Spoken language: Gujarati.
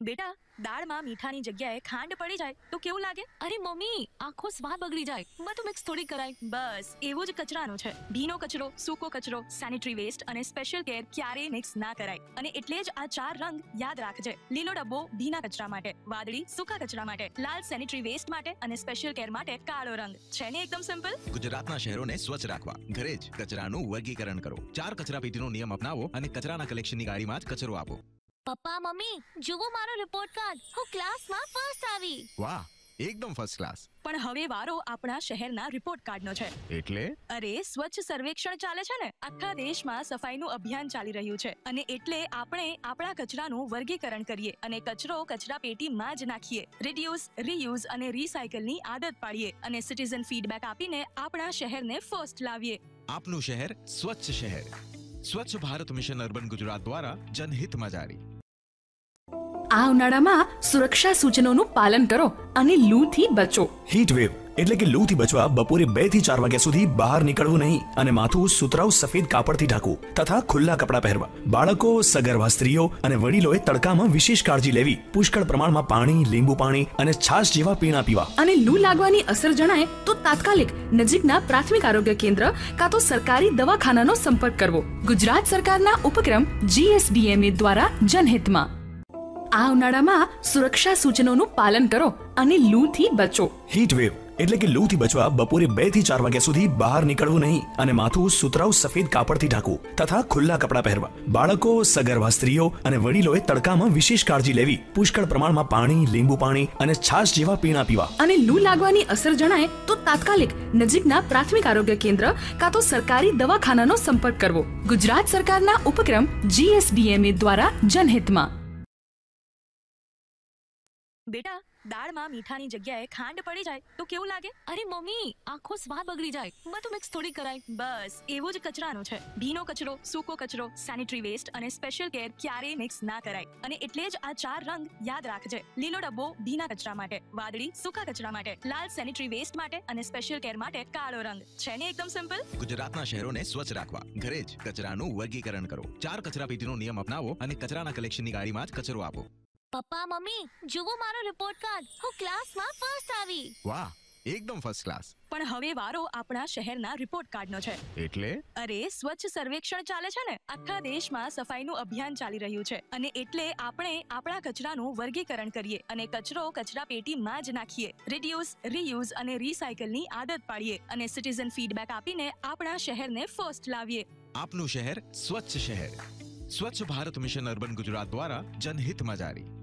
બેટા, દાળમાં મીઠાની જગ્યાએ ખાંડ પડી જાય તો કેવું લાગે? અરે મમ્મી, આખો સ્વાદ બગડી જાય. બધું મિક્સ થોડી કરાય. બસ એવું જ કચરાનું છે. ભીનો કચરો, સૂકો કચરો, સેનિટરી વેસ્ટ અને સ્પેશિયલ કેર ક્યારેય મિક્સ ના કરાય. અને એટલે જ આ 4 રંગ યાદ રાખજે. લીલો ડબ્બો ભીના કચરા માટે, વાદળી સૂકા કચરા માટે, લાલ સેનિટરી વેસ્ટ માટે અને સ્પેશિયલ કેર માટે કાળો રંગ. છે ને એકદમ સિમ્પલ? ગુજરાતના શહેરોને સ્વચ્છ રાખવા ઘરે જ કચરાનું વર્ગીકરણ કરો. 4 કચરાપેટીનો નિયમ અપનાવો અને કચરાના કલેક્શનની ગાડીમાં જ કચરો આપો. પપ્પા મમ્મી, જુઓ મારો રિપોર્ટ કાર્ડ. હું ક્લાસમાં ફર્સ્ટ આવી. વાહ, એકદમ ફર્સ્ટ ક્લાસ. પણ હવે વારો આપણા શહેરના રિપોર્ટ કાર્ડનો છે. એટલે અરે સ્વચ્છ સર્વેક્ષણ ચાલે છે ને. આખા દેશમાં સફાઈનું અભિયાન ચાલી રહ્યું છે અને એટલે આપણે આપણા કચરાનું વર્ગીકરણ કરીએ અને કચરો કચરાપેટીમાં જ નાખીએ. રિડ્યુસ, રીયુઝ અને રીસાયકલની આદત પાડીએ અને સિટીઝન ફીડબેક આપીને આપણા શહેરને ફર્સ્ટ લાવીએ. આપનું શહેર સ્વચ્છ શહેર. સ્વચ્છ ભારત મિશન અર્બન ગુજરાત દ્વારા જનહિતમાં જારી. આ ઉનાળામાં સુરક્ષા સૂચનોનું પાલન કરો અને લૂથી બચો. હીટ વેવ એટલે કે લૂથી બચવા બપોરે 2 થી 4 વાગ્યા સુધી બહાર નીકળવું નહીં અને માથું સુતરાઉ સફેદ કાપડથી ઢાંકવું તથા ખુલ્લા કપડાં પહેરવા. બાળકો, સગર્ભા સ્ત્રીઓ અને વડીલોએ તડકામાં વિશેષ કાળજી લેવી. પુષ્કળ પ્રમાણમાં પાણી, લીંબુ પાણી અને છાશ જેવા પીણા પીવા. અને લૂ લાગવાની અસર જણાય તો તાત્કાલિક નજીકના પ્રાથમિક આરોગ્ય કેન્દ્ર કાં તો સરકારી દવાખાનાનો સંપર્ક કરવો. ગુજરાત સરકારના ઉપક્રમ GSDMA દ્વારા જનહિતમાં. આ ઉનાળામાં સુરક્ષા સૂચનોનું પાલન કરો અને લૂથી બચો. હીટ વેવ એટલે કે લૂથી બચવા બપોરે 2 થી 4 વાગ્યા સુધી બહાર નીકળવું નહીં અને માથું સુતરાઉ સફેદ કાપડથી ઢાંકવું તથા ખુલ્લા કપડાં પહેરવા. બાળકો, સગર્ભા સ્ત્રીઓ અને વડીલોએ તડકામાં વિશેષ કાળજી લેવી. પુષ્કળ પ્રમાણમાં પાણી, લીંબુ પાણી અને છાશ જેવા પીણા પીવા. અને લૂ લાગવાની અસર જણાય તો તાત્કાલિક નજીકના પ્રાથમિક આરોગ્ય કેન્દ્ર કાં તો સરકારી દવાખાનાનો સંપર્ક કરવો. ગુજરાત સરકારના ઉપક્રમ GSDMA દ્વારા જનહિતમાં. બેટા, દાળમાં મીઠાની જગ્યાએ ખાંડ પડી જાય તો કેવું લાગે? અરે મમ્મી, આખો સ્વાદ બગડી જાય. બધું મિક્સ થોડી કરાય. બસ એવું જ કચરાનું છે. ભીનો કચરો, સૂકો કચરો, સેનિટરી વેસ્ટ અને સ્પેશિયલ કેર ક્યારેય મિક્સ ના કરાય. અને એટલે જ આ 4 રંગ યાદ રાખજે. લીલો ડબ્બો ભીના કચરા માટે, વાદળી સૂકા કચરા માટે, લાલ સેનિટરી વેસ્ટ માટે અને સ્પેશિયલ કેર માટે કાળો રંગ. છે ને એકદમ સિમ્પલ? ગુજરાતના શહેરોને સ્વચ્છ રાખવા ઘરે જ કચરાનું વર્ગીકરણ કરો. 4 કચરાપેટીનો નિયમ અપનાવો અને કચરાના કલેક્શનની ગાડીમાં જ કચરો આપો. પપ્પા મમ્મી, જુઓ મારો રિપોર્ટ કાર્ડ. હું ક્લાસમાં ફર્સ્ટ આવી. વાહ, એકદમ ફર્સ્ટ ક્લાસ. પણ હવે વારો આપણા શહેરના રિપોર્ટ કાર્ડનો છે. એટલે અરે સ્વચ્છ સર્વેક્ષણ ચાલે છે ને. આખા દેશમાં સફાઈનું અભિયાન ચાલી રહ્યું છે અને એટલે આપણે આપણા કચરાનું વર્ગીકરણ કરીએ અને કચરો કચરાપેટીમાં જ નાખીએ. રિડ્યુસ, રીયુઝ અને રીસાયકલની આદત પાડીએ અને સિટીઝન ફીડબેક આપીને આપણા શહેરને ફર્સ્ટ લાવીએ. આપનું શહેર સ્વચ્છ શહેર. સ્વચ્છ ભારત મિશન અર્બન ગુજરાત દ્વારા જનહિતમાં જારી.